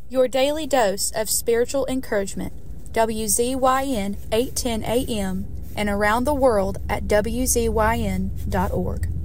Your daily dose of spiritual encouragement. WZYN 810 AM and around the world at WZYN.org.